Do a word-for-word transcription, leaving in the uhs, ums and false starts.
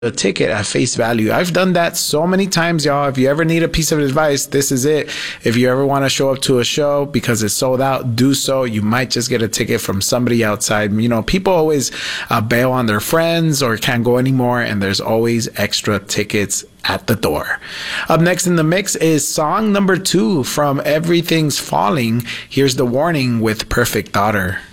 a ticket at face value. I've done that so many times, y'all. If you ever need a piece of advice, this is it. If you ever want to show up to a show because it's sold out, do so. You might just get a ticket from somebody outside. You know, people always uh, bail on their friends or can't go anymore, and there's always extra tickets at the door. Up next in the mix is song number two from Everything's Falling. Here's The Warning with Perfect Daughter.